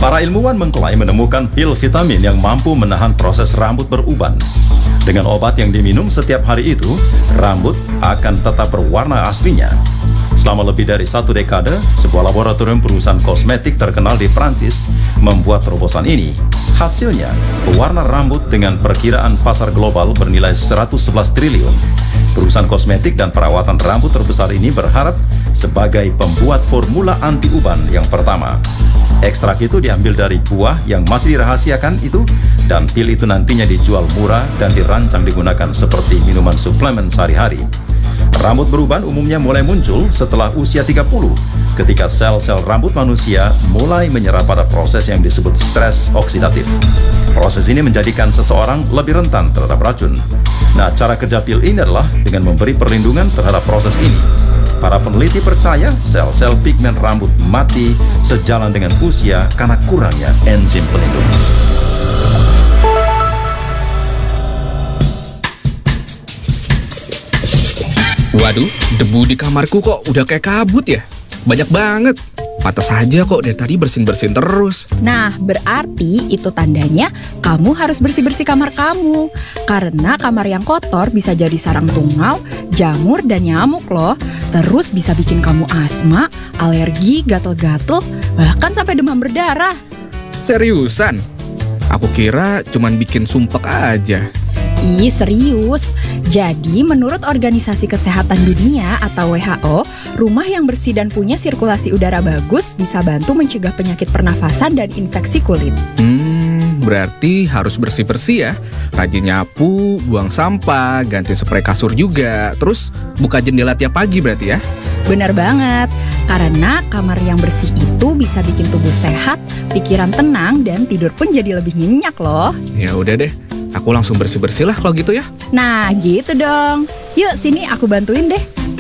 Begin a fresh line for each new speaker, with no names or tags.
Para ilmuwan mengklaim menemukan pil vitamin yang mampu menahan proses rambut beruban. Dengan obat yang diminum setiap hari itu, rambut akan tetap berwarna aslinya. Selama lebih dari 1 dekade, sebuah laboratorium perusahaan kosmetik terkenal di Prancis membuat terobosan ini. Hasilnya, pewarna rambut dengan perkiraan pasar global bernilai 111 triliun. Perusahaan kosmetik dan perawatan rambut terbesar ini berharap sebagai pembuat formula anti-uban yang pertama. Ekstrak itu diambil dari buah yang masih dirahasiakan itu, dan pil itu nantinya dijual murah dan dirancang digunakan seperti minuman suplemen sehari-hari. Rambut beruban umumnya mulai muncul setelah usia 30, ketika sel-sel rambut manusia mulai menyerah pada proses yang disebut stres oksidatif. Proses ini menjadikan seseorang lebih rentan terhadap racun. Nah, cara kerja pil ini adalah dengan memberi perlindungan terhadap proses ini. Para peneliti percaya sel-sel pigmen rambut mati sejalan dengan usia karena kurangnya enzim pelindung.
Waduh, debu di kamarku kok udah kayak kabut ya? Banyak banget. Pantas saja kok dari tadi bersin-bersin terus.
Nah, berarti itu tandanya kamu harus bersih-bersih kamar kamu. Karena kamar yang kotor bisa jadi sarang tungau, jamur, dan nyamuk loh. Terus bisa bikin kamu asma, alergi, gatel-gatel, bahkan sampai demam berdarah.
Seriusan? Aku kira cuman bikin sumpek aja.
Ih, serius. Jadi, menurut Organisasi Kesehatan Dunia atau WHO, rumah yang bersih dan punya sirkulasi udara bagus bisa bantu mencegah penyakit pernafasan dan infeksi kulit.
Berarti harus bersih-bersih ya. Rajin nyapu, buang sampah, ganti spray kasur juga. Terus buka jendela tiap pagi berarti ya?
Benar banget, karena kamar yang bersih itu bisa bikin tubuh sehat, pikiran tenang, dan tidur pun jadi lebih nyenyak loh.
Ya udah deh, aku langsung bersih-bersih lah kalau gitu ya.
Nah, gitu dong. Yuk, sini aku bantuin deh.